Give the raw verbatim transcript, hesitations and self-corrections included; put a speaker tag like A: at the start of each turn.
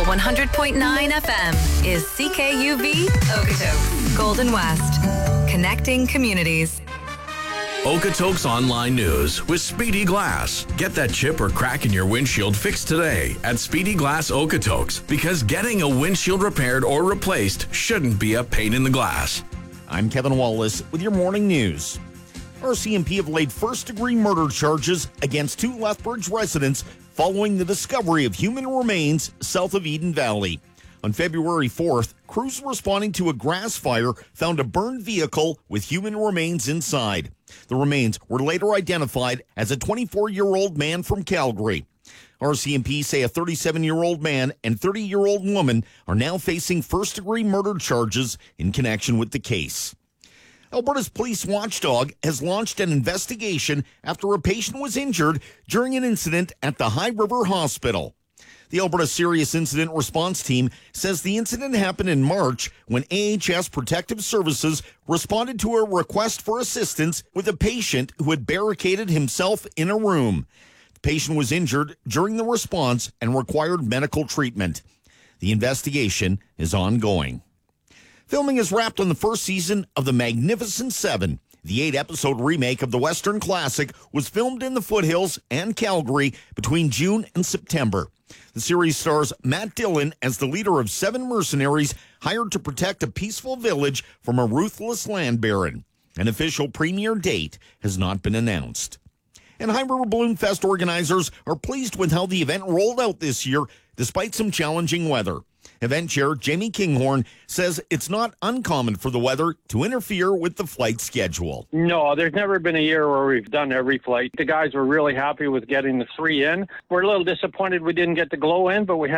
A: one hundred point nine F M is C K U V Okotoks, Golden West. Connecting communities.
B: Okotoks Online News with Speedy Glass. Get that chip or crack in your windshield fixed today at Speedy Glass Okotoks, because getting a windshield repaired or replaced shouldn't be a pain in the glass.
C: I'm Kevin Wallace with your morning news. R C M P have laid first-degree murder charges against two Lethbridge residents following the discovery of human remains south of Eden Valley. On February fourth, crews responding to a grass fire found a burned vehicle with human remains inside. The remains were later identified as a twenty-four-year-old man from Calgary. R C M P say a thirty-seven-year-old man and thirty-year-old woman are now facing first-degree murder charges in connection with the case. Alberta's police watchdog has launched an investigation after a patient was injured during an incident at the High River Hospital. The Alberta Serious Incident Response Team says the incident happened in March when A H S Protective Services responded to a request for assistance with a patient who had barricaded himself in a room. The patient was injured during the response and required medical treatment. The investigation is ongoing. Filming is wrapped on the first season of The Magnificent Seven. The eight-episode remake of the Western classic was filmed in the foothills and Calgary between June and September. The series stars Matt Dillon as the leader of seven mercenaries hired to protect a peaceful village from a ruthless land baron. An official premiere date has not been announced. And High River Balloon Fest organizers are pleased with how the event rolled out this year, despite some challenging weather. Event chair Jamie Kinghorn says it's not uncommon for the weather to interfere with the flight schedule.
D: No, there's never been a year where we've done every flight. The guys were really happy with getting the three in. We're a little disappointed we didn't get the glow in, but we had